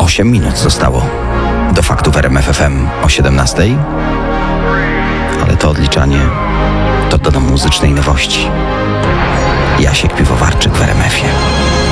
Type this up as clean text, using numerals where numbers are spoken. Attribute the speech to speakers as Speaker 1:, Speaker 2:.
Speaker 1: 8 minut zostało do faktów RMF FM o 17. Ale to odliczanie to do muzycznej nowości. Jasiek Piwowarczyk w RMF-ie.